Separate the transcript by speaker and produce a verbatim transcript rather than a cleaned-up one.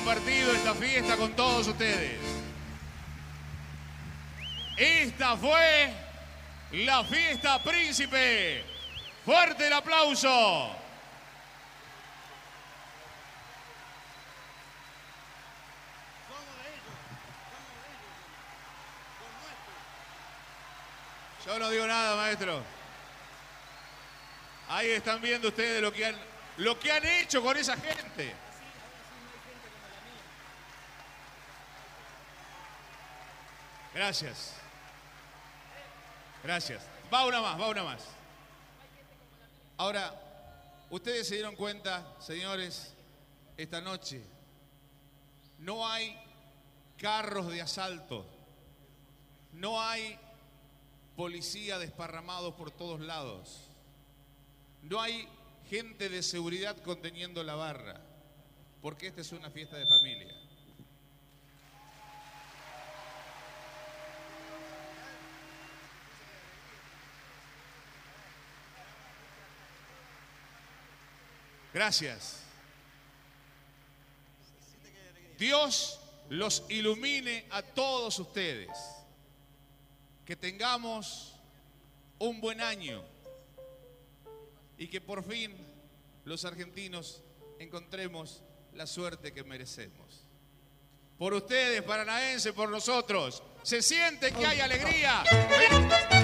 Speaker 1: Compartido esta fiesta con todos ustedes. Esta fue la fiesta Príncipe. Fuerte el aplauso. Yo no digo nada, maestro. Ahí están viendo ustedes lo que han, lo que han hecho con esa gente. Gracias. Gracias. Va una más, va una más. Ahora, ustedes se dieron cuenta, señores, esta noche no hay carros de asalto, no hay policía desparramados por todos lados, no hay gente de seguridad conteniendo la barra, porque esta es una fiesta de familia. Gracias. Dios los ilumine a todos ustedes. Que tengamos un buen año y que por fin los argentinos encontremos la suerte que merecemos. Por ustedes, paranaenses, por nosotros. ¿Se siente que hay alegría?